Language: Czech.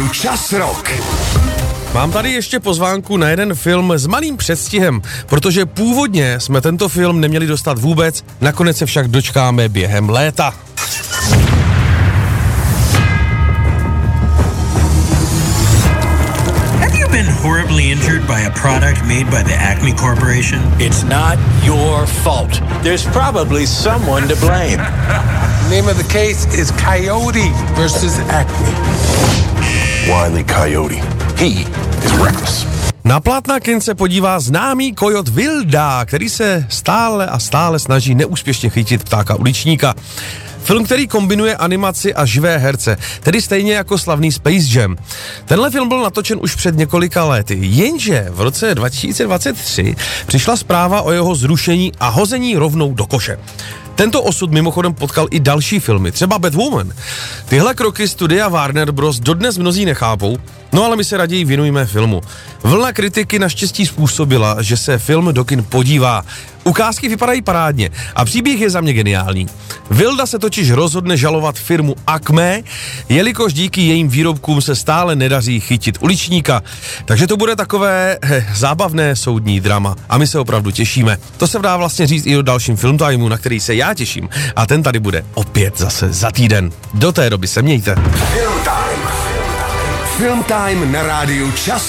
Čas Rock. Mám tady ještě pozvánku na jeden film s malým předstihem, protože původně jsme tento film neměli dostat vůbec, nakonec se však dočkáme během léta. Been horribly injured by a product made by the Acme Corporation? It's not your fault. There's probably someone to blame. The name of the case is Coyote versus Acme. Wile E. Coyote. He is reckless. Na plátna kin se podívá známý kojot Wilda, který se stále snaží neúspěšně chytit ptáka uličníka. Film, který kombinuje animaci a živé herce, tedy stejně jako slavný Space Jam. Tenhle film byl natočen už před několika lety, jenže v roce 2023 přišla zpráva o jeho zrušení a hození rovnou do koše. Tento osud mimochodem potkal i další filmy, třeba Batwoman. Tyhle kroky studia Warner Bros. Dodnes mnozí nechápou, no ale my se raději věnujeme filmu. Vlna kritiky naštěstí způsobila, že se film do kin podívá. Ukázky vypadají parádně a příběh je za mě geniální. Wilda se totiž rozhodne žalovat firmu Acme, jelikož díky jejím výrobkům se stále nedaří chytit uličníka. Takže to bude takové zábavné soudní drama a my se opravdu těšíme. To se dá vlastně říct i o dalším Filmtimeu, na který se já těším a ten tady bude opět zase za týden. Do té doby se mějte. Filmtime na rádiu Čas